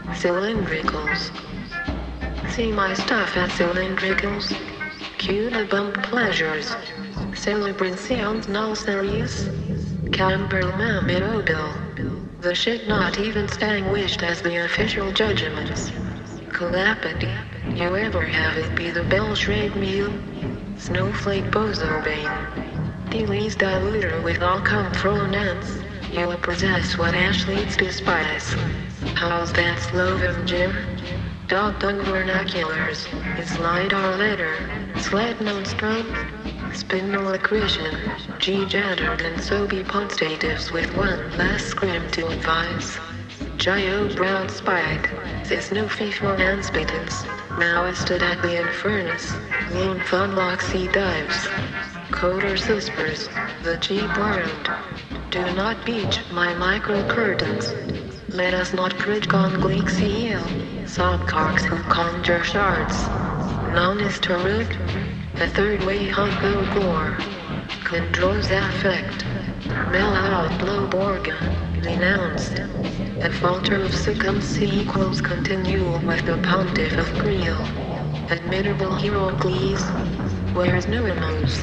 Cylindricals. See my stuff at Cylindricals. Cue the bump pleasures. Celebrations no serious. Camber Mammobil. The shit not even wished as the official judgments. Calamity. You ever have it be the Belgrade meal? Snowflake Bozo Bane. Dealey's diluter with all components. You will possess what athletes despise. How's that Slovim Jim? Dog dung vernaculars. It's LiDAR letter. Sled non strum. Spindle accretion. G-jattered and so be postatives with one last scrim to advise. Gio brown spike. This no FIFA anspitance. Maoisted at the infernus. Lone fun loxy dives. Coder suspers. The G borrowed. Do not beach my micro curtains. Let us not pridge on gleek seal. Sobcarks who conjure shards. Non is terrific. A third way hunko gore. Controls affect. Mel out blow borga. Denounced. A falter of succumbency equals continual with the pontiff of Creel. Admirable Heracles. Where's Nuamos?